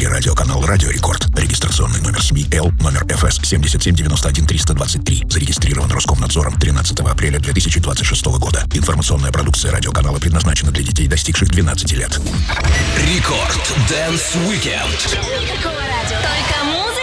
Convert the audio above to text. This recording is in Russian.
радиоканал «Радио Рекорд». Регистрационный номер СМИ Л, номер ФС 7791-323. Зарегистрирован Роскомнадзором 13 апреля 2026 года. Информационная продукция радиоканала предназначена для детей, достигших 12 лет. Рекорд Дэнс Уикенд. Только музыка.